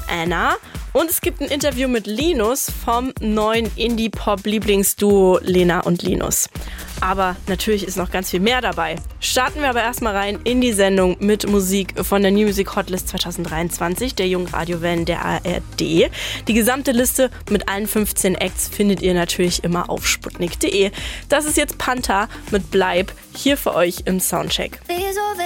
Anna. Und es gibt ein Interview mit Linus vom neuen Indie-Pop-Lieblingsduo Lena und Linus. Aber natürlich ist noch ganz viel mehr dabei. Starten wir aber erstmal rein in die Sendung mit Musik von der New Music Hotlist 2023, der jungen Radiowellen der ARD. Die gesamte Liste mit allen 15 Acts findet ihr natürlich immer auf sputnik.de. Das ist jetzt Panther mit Bleib, hier für euch im Soundcheck.